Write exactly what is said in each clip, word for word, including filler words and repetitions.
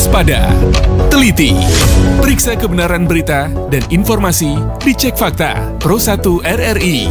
Waspada, teliti, periksa kebenaran berita dan informasi di Cek Fakta Pro satu R R I.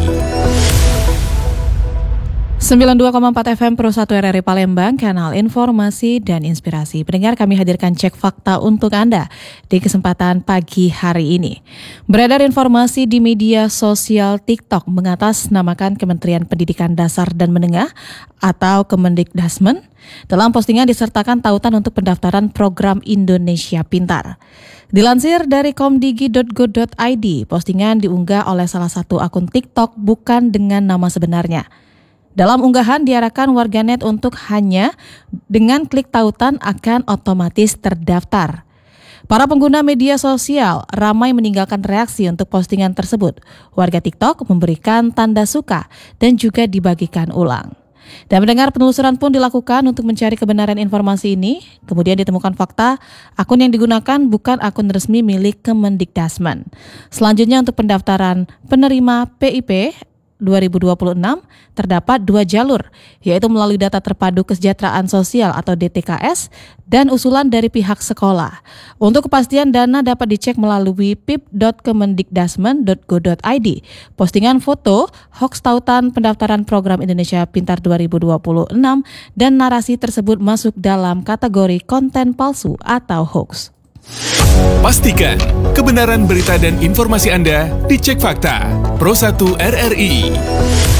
sembilan puluh dua koma empat F M Pro satu R R I Palembang, kanal informasi dan inspirasi. Pendengar, kami hadirkan Cek Fakta untuk Anda di kesempatan pagi hari ini. Beredar informasi di media sosial TikTok mengatasnamakan Kementerian Pendidikan Dasar dan Menengah atau Kemendikdasmen. Dalam postingan disertakan tautan untuk pendaftaran program Indonesia Pintar. Dilansir dari komdigi dot go dot i d, postingan diunggah oleh salah satu akun TikTok bukan dengan nama sebenarnya. Dalam unggahan diarahkan warganet untuk hanya dengan klik tautan akan otomatis terdaftar. Para pengguna media sosial ramai meninggalkan reaksi untuk postingan tersebut. Warga TikTok memberikan tanda suka dan juga dibagikan ulang. Dan mendengar penelusuran pun dilakukan untuk mencari kebenaran informasi ini. Kemudian ditemukan fakta akun yang digunakan bukan akun resmi milik Kemendikdasmen. Selanjutnya untuk pendaftaran penerima P I P dua ribu dua puluh enam terdapat dua jalur, yaitu melalui data terpadu kesejahteraan sosial atau D T K S dan usulan dari pihak sekolah. Untuk kepastian dana dapat dicek melalui pip dot kemendikdasmen dot go dot i d. Postingan foto, hoaks tautan pendaftaran program Indonesia Pintar dua ribu dua puluh enam dan narasi tersebut masuk dalam kategori konten palsu atau hoaks. Pastikan kebenaran berita dan informasi Anda di Cek Fakta Pro satu R R I.